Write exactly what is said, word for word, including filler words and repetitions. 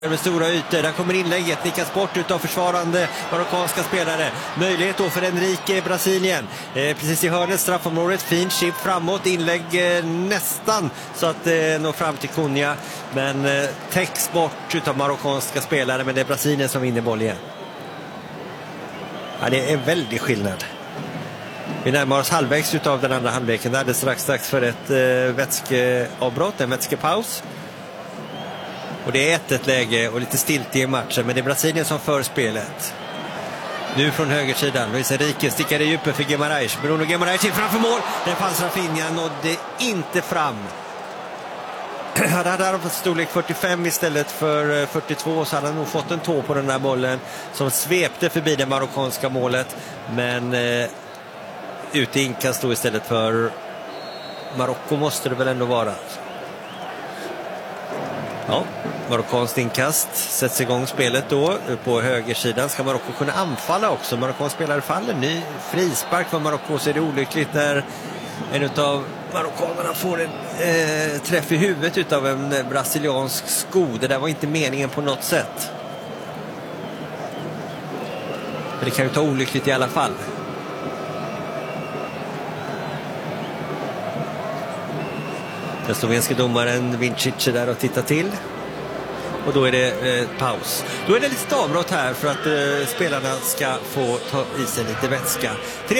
Med stora ytor, där kommer inlägget, nickas bort utav försvarande marockanska spelare. Möjlighet då för Enrique, Brasilien. Eh, precis i hörnet, straffområdet, fin chip framåt, inlägg eh, nästan så att det eh, når fram till Cunha. Men eh, täcks bort utav marockanska spelare, men det är Brasilien som vinner boll igen. Ja, det är en väldig skillnad. Vi närmar oss halvvägs utav den andra halvleken. Där är det strax strax för ett eh, vätskeavbrott, en vätskepaus. Och det är ett ett läge och lite stilt i matchen, men det är Brasilien som för spelet. Nu från högersidan, Luis Enrique stickar i djupet för Guimaraes. Bruno Guimaraes in framför mål. Den fanns Rafinha, nådde inte fram. Hade han fått storlek fyrtiofem istället för fyrtiotvå så hade han nog fått en tå på den där bollen som svepte förbi det marockanska målet. Men eh, ute i inkast då istället för Marocko måste det väl ändå vara. Ja, marockanskt inkast, sätts igång spelet då. På högersidan ska Marocko kunna anfalla också. Marockansk spelare faller, ny frispark för Marocko, så är det olyckligt när en av marockanerna får en eh, träff i huvudet utav en brasiliansk sko. Det där var inte meningen på något sätt. Men det kan ju ta olyckligt i alla fall. Den slovenske domaren Vincic där och tittar till. Och då är det eh, paus. Då är det lite avbrott här för att eh, spelarna ska få ta i sig lite vätska.